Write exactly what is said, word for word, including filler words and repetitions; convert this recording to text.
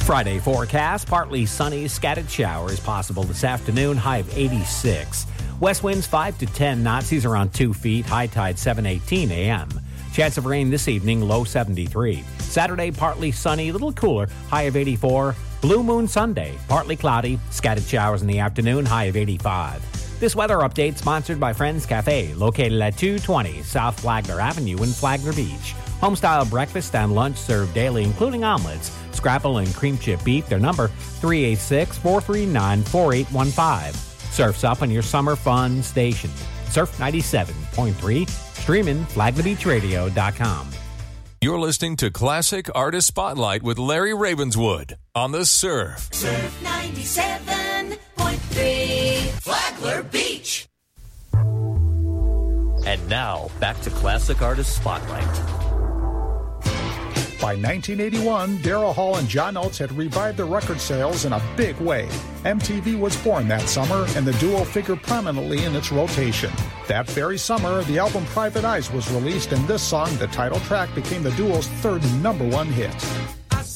Friday forecast, partly sunny, scattered showers possible this afternoon, high of eighty-six. West winds five to ten knots, seas around two feet, high tide seven eighteen a.m. Chance of rain this evening, low seventy-three. Saturday, partly sunny, a little cooler, high of eighty-four. Blue Moon Sunday, partly cloudy, scattered showers in the afternoon, high of eighty-five. This weather update sponsored by Friends Cafe, located at two twenty South Flagler Avenue in Flagler Beach. Homestyle breakfast and lunch served daily, including omelets, scrapple, and cream chip beef. Their number, three eight six, four three nine, four eight one five. Surf's up on your summer fun station. Surf ninety-seven point three, streaming flagler beach radio dot com. You're listening to Classic Artist Spotlight with Larry Ravenswood on the Surf. Surf ninety-seven point three, Flagler Beach. And now, back to Classic Artist Spotlight. By nineteen eighty-one, Daryl Hall and John Oates had revived their record sales in a big way. M T V was born that summer, and the duo figured prominently in its rotation. That very summer, the album Private Eyes was released, and this song, the title track, became the duo's third number one hit.